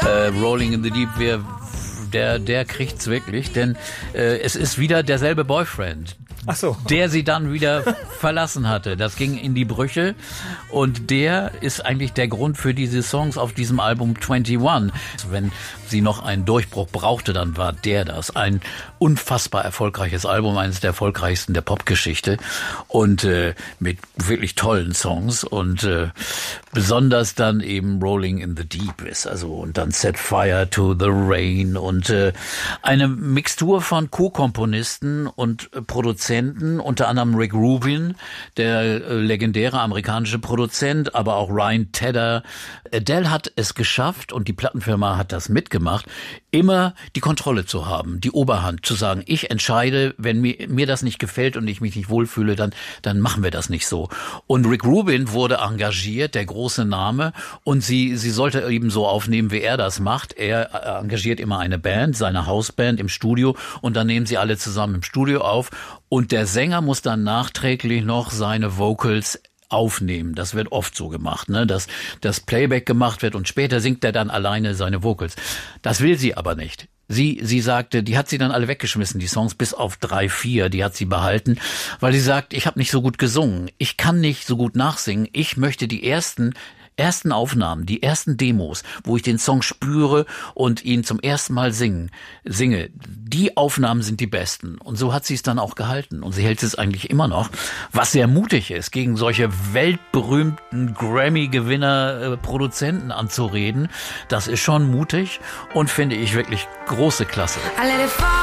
Rolling in the Deep, der kriegt's wirklich, denn es ist wieder derselbe Boyfriend. Ach so. Der sie dann wieder verlassen hatte. Das ging in die Brüche und der ist eigentlich der Grund für diese Songs auf diesem Album 21. Wenn sie noch einen Durchbruch brauchte, dann war der das. Ein unfassbar erfolgreiches Album, eines der erfolgreichsten der Popgeschichte und mit wirklich tollen Songs und besonders dann eben Rolling in the Deep ist, also und dann Set Fire to the Rain und eine Mixtur von Co-Komponisten und Produzenten, unter anderem Rick Rubin, der legendäre amerikanische Produzent, aber auch Ryan Tedder. Adele hat es geschafft und die Plattenfirma hat das mitgemacht, immer die Kontrolle zu haben, die Oberhand, zu sagen, ich entscheide, wenn mir das nicht gefällt und ich mich nicht wohlfühle, dann machen wir das nicht so. Und Rick Rubin wurde engagiert, der große Name, und sie sollte eben so aufnehmen, wie er das macht. Er engagiert immer eine Band, seine Hausband im Studio, und dann nehmen sie alle zusammen im Studio auf. Und der Sänger muss dann nachträglich noch seine Vocals aufnehmen. Das wird oft so gemacht, ne, dass das Playback gemacht wird und später singt er dann alleine seine Vocals. Das will sie aber nicht. Sie sagte, die hat sie dann alle weggeschmissen, die Songs, bis auf 3, 4, die hat sie behalten, weil sie sagt, ich habe nicht so gut gesungen, ich kann nicht so gut nachsingen, ich möchte die ersten Aufnahmen, die ersten Demos, wo ich den Song spüre und ihn zum ersten Mal singe, die Aufnahmen sind die besten. Und so hat sie es dann auch gehalten. Und sie hält es eigentlich immer noch, was sehr mutig ist, gegen solche weltberühmten Grammy-Gewinner, Produzenten anzureden. Das ist schon mutig und finde ich wirklich große Klasse.